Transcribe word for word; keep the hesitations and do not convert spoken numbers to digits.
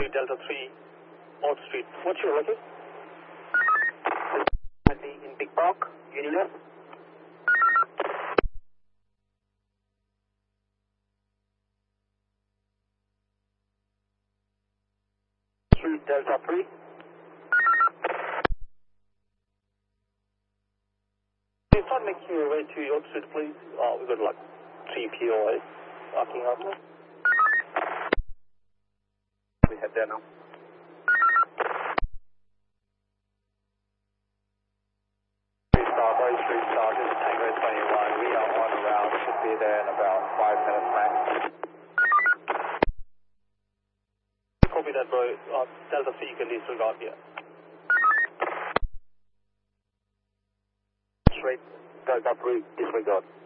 Delta three, Old Street. What's your location? In Big Park, Union. Street Delta three. Please start making your way to York Street, please. Uh, we've got like three P O As walking up. We head there now. Starboy Street, Sergeant, Tango twenty-one. We are on route. Should be there in about five minutes max. Copy that, bro. Uh, Delta three, you can disregard here. Straight, Delta three, disregard.